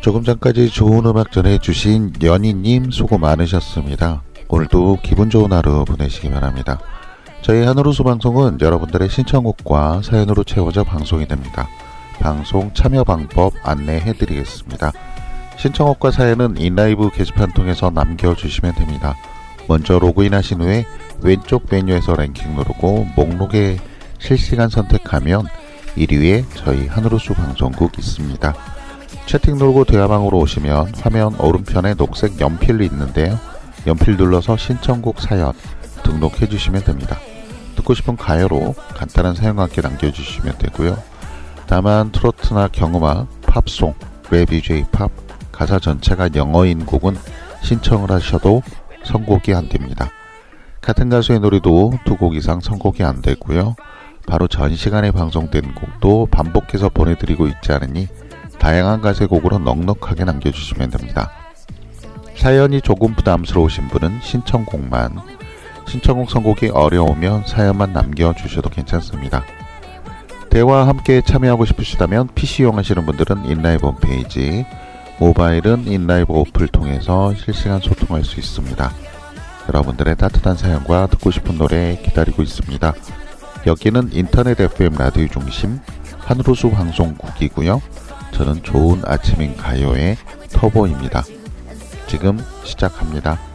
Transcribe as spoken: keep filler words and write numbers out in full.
조금 전까지 좋은 음악 전해주신 연희님 수고 많으셨습니다. 오늘도 기분 좋은 하루 보내시기 바랍니다. 저희 하늘호수 방송은 여러분들의 신청곡과 사연으로 채워져 방송이 됩니다. 방송 참여 방법 안내해드리겠습니다. 신청곡과 사연은 인라이브 게시판 통해서 남겨주시면 됩니다. 먼저 로그인하신 후에 왼쪽 메뉴에서 랭킹 누르고 목록에 실시간 선택하면 일 위에 저희 하늘호수 방송국 있습니다. 채팅 누르고 대화방으로 오시면 화면 오른편에 녹색 연필이 있는데요. 연필 눌러서 신청곡 사연 등록해 주시면 됩니다. 듣고 싶은 가요로 간단한 사연과 함께 남겨주시면 되고요. 다만 트로트나 경음악, 팝송, 랩, J-팝, 가사 전체가 영어인 곡은 신청을 하셔도 선곡이 안됩니다. 같은 가수의 노래도 두 곡 이상 선곡이 안되고요. 바로 전 시간에 방송된 곡도 반복해서 보내드리고 있지 않으니 다양한 가수의 곡으로 넉넉하게 남겨주시면 됩니다. 사연이 조금 부담스러우신 분은 신청곡만, 신청곡 선곡이 어려우면 사연만 남겨주셔도 괜찮습니다. 대화와 함께 참여하고 싶으시다면 피씨 이용하시는 분들은 인라이브 홈페이지, 모바일은 인라이브 어플을 통해서 실시간 소통할 수 있습니다. 여러분들의 따뜻한 사연과 듣고 싶은 노래 기다리고 있습니다. 여기는 인터넷 에프엠 라디오 중심 하늘호수 방송국이고요. 저는 좋은 아침인 가요의 터보입니다. 지금 시작합니다.